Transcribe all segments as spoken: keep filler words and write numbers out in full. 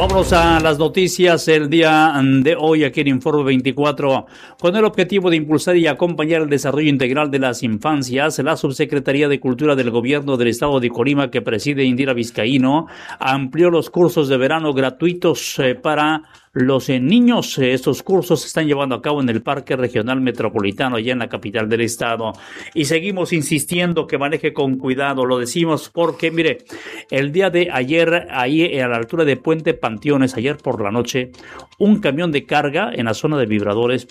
Vámonos a las noticias el día de hoy aquí en Informe veinticuatro. Con el objetivo de impulsar y acompañar el desarrollo integral de las infancias, la Subsecretaría de Cultura del Gobierno del Estado de Colima, que preside Indira Vizcaíno, amplió los cursos de verano gratuitos eh, para los eh, niños. Estos cursos se están llevando a cabo en el Parque Regional Metropolitano, allá en la capital del estado. Y seguimos insistiendo que maneje con cuidado. Lo decimos porque, mire, el día de ayer, ahí a la altura de Puente Panteones, ayer por la noche, un camión de carga en la zona de Vibradores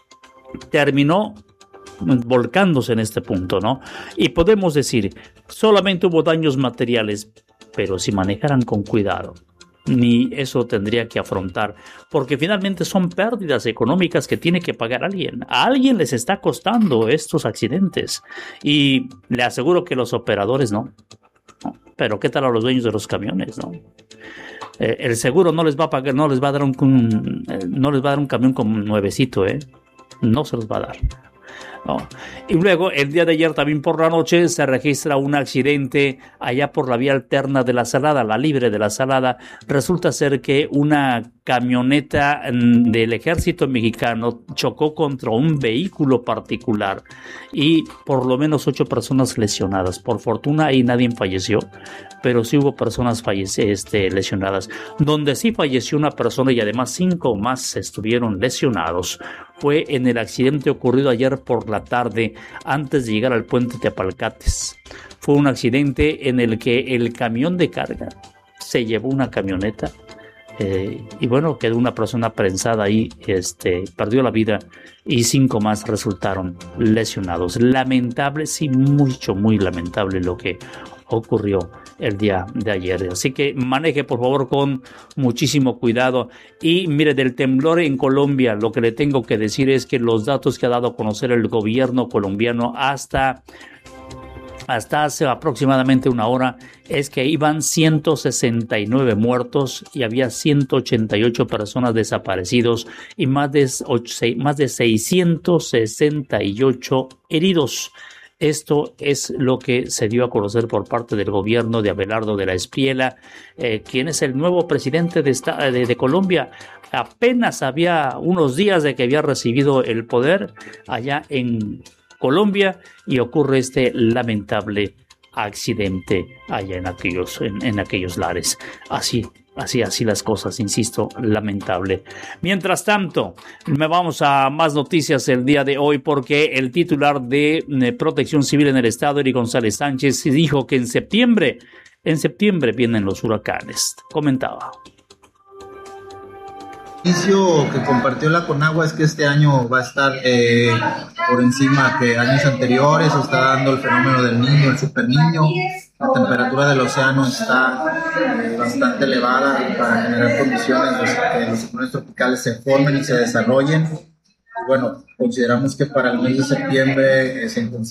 terminó volcándose en este punto, ¿no? Y podemos decir, solamente hubo daños materiales, pero si manejaran con cuidado, ni eso tendría que afrontar, porque finalmente son pérdidas económicas que tiene que pagar alguien. A alguien les está costando estos accidentes, y le aseguro que los operadores no. no. Pero ¿qué tal a los dueños de los camiones, no? Eh, el seguro no les va a pagar, no les va a dar un, un no les va a dar un camión como nuevecito, ¿eh? No se los va a dar. No. Y luego, el día de ayer, también por la noche, se registra un accidente allá por la vía alterna de la Salada, la libre de la Salada. Resulta ser que una camioneta del ejército mexicano chocó contra un vehículo particular y por lo menos ocho personas lesionadas. Por fortuna ahí nadie falleció, pero sí hubo personas fallece, este, lesionadas. Donde sí falleció una persona y además cinco más estuvieron lesionados fue en el accidente ocurrido ayer por la tarde antes de llegar al puente Teapalcates. Fue un accidente en el que el camión de carga se llevó una camioneta eh, y bueno, quedó una persona prensada ahí, este, perdió la vida y cinco más resultaron lesionados. Lamentable, sí, mucho, muy lamentable lo que ocurrió el día de ayer. Así que maneje por favor con muchísimo cuidado. Y mire, del temblor en Colombia, lo que le tengo que decir es que los datos que ha dado a conocer el gobierno colombiano hasta hasta hace aproximadamente una hora es que iban ciento sesenta y nueve muertos y había ciento ochenta y ocho personas desaparecidos y más de, más de seiscientos sesenta y ocho heridos. Esto es lo que se dio a conocer por parte del gobierno de Abelardo de la Espriella, eh, quien es el nuevo presidente de, esta, de, de Colombia. Apenas había unos días de que había recibido el poder allá en Colombia y ocurre este lamentable accidente allá en aquellos, en, en aquellos lares. Así Así, así las cosas, insisto, lamentable. Mientras tanto, me vamos a más noticias el día de hoy porque el titular de Protección Civil en el estado, Eric González Sánchez, dijo que en septiembre, en septiembre vienen los huracanes. Comentaba. El inicio que compartió la Conagua es que este año va a estar eh, por encima que años anteriores. Se está dando el fenómeno del niño, el super niño. La temperatura del océano está eh, bastante elevada para generar condiciones de que los ciclones tropicales se formen y se desarrollen. Bueno, consideramos que para el mes de septiembre eh, se